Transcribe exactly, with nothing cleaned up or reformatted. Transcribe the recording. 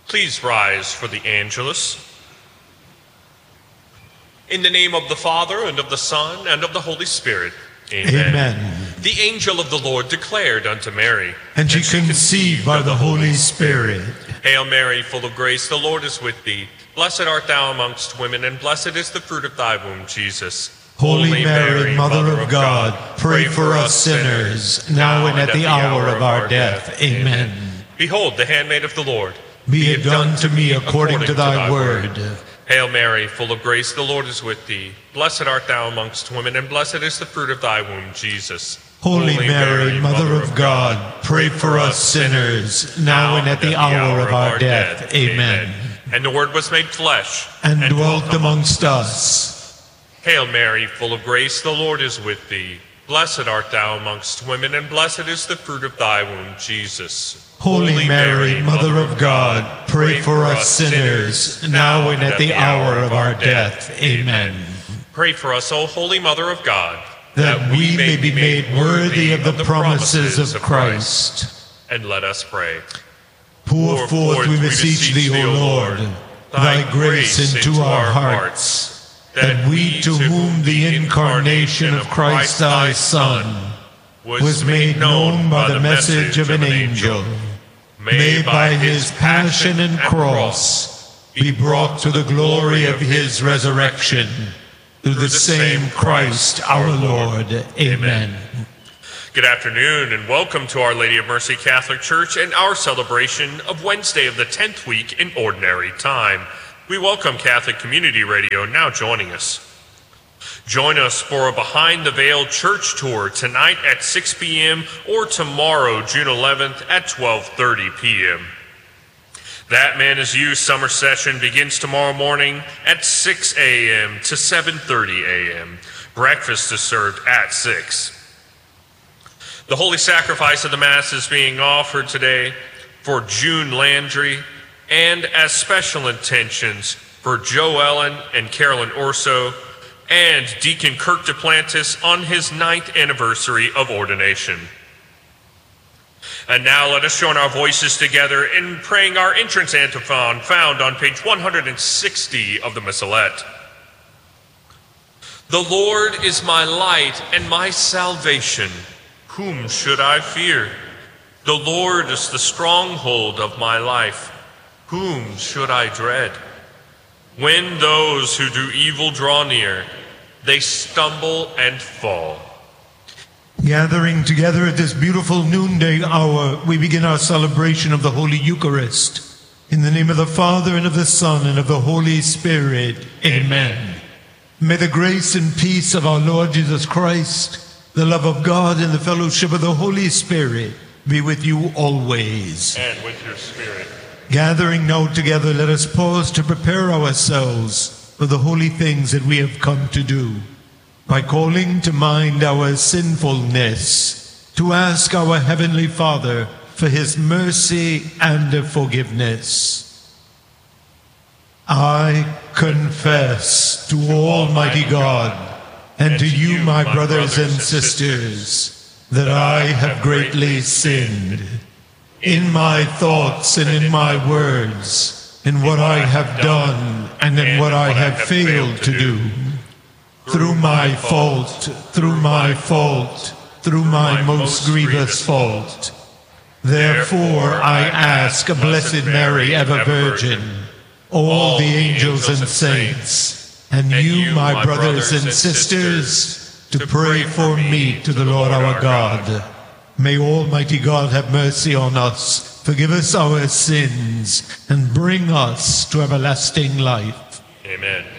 Please rise for the Angelus. In the name of the Father, and of the Son, and of the Holy Spirit. Amen. Amen. The angel of the Lord declared unto Mary, And she conceived by the Holy Spirit. Hail Mary, full of grace, the Lord is with thee. Blessed art thou amongst women, and blessed is the fruit of thy womb, Jesus. Holy Mary, Mother of God, pray for us sinners, now and at the hour of our death. Amen. Behold, the handmaid of the Lord. Be it done to me according to thy word. Hail Mary, full of grace, the Lord is with thee. Blessed art thou amongst women, and blessed is the fruit of thy womb, Jesus. Holy Mary, Mother of God, pray for us sinners, now and at the hour of our death. Amen. And the Word was made flesh, and dwelt amongst us. Hail Mary, full of grace, the Lord is with thee. Blessed art thou amongst women, and blessed is the fruit of thy womb, Jesus. Holy Mary, Mother of God, pray for us sinners, now and at the hour of our death. Amen. Pray for us, O Holy Mother of God, that we may be made worthy of the promises of Christ. And let us pray. Pour forth, we beseech thee, O Lord, thy grace into our hearts, that we, to whom the incarnation of Christ thy Son was made known by the message of an angel, may by his passion and cross be brought to the glory of his resurrection, through the same Christ our Lord. Amen. Good afternoon, and welcome to Our Lady of Mercy Catholic Church and our celebration of Wednesday of the tenth week in Ordinary Time. We welcome Catholic Community Radio now joining us. Join us for a Behind the Veil church tour tonight at six p m or tomorrow, June eleventh at twelve thirty p m That Man Is You summer session begins tomorrow morning at six a m to seven thirty a m Breakfast is served at six. The Holy Sacrifice of the Mass is being offered today for June Landry, and as special intentions for Joe Ellen and Carolyn Orso, and Deacon Kirk Duplantis on his ninth anniversary of ordination. And now let us join our voices together in praying our entrance antiphon found on page one hundred sixty of the Missalette. The Lord is my light and my salvation. Whom should I fear? The Lord is the stronghold of my life. Whom should I dread? When those who do evil draw near, they stumble and fall. Gathering together at this beautiful noonday hour, we begin our celebration of the Holy Eucharist. In the name of the Father, and of the Son, and of the Holy Spirit. Amen. May the grace and peace of our Lord Jesus Christ, the love of God, and the fellowship of the Holy Spirit be with you always. And with your spirit. Gathering now together, let us pause to prepare ourselves for the holy things that we have come to do, by calling to mind our sinfulness, to ask our Heavenly Father for his mercy and forgiveness. I confess to Almighty God and to you, my brothers and sisters, that I have greatly sinned in my thoughts and in my words, in what I have done and in what I have failed to do. Through my fault, through my fault, through my most grievous fault. Therefore I ask, Blessed Mary, ever Virgin, all the angels and saints, and you, my brothers and sisters, to pray for me to the Lord our God. May Almighty God have mercy on us, forgive us our sins, and bring us to everlasting life. Amen.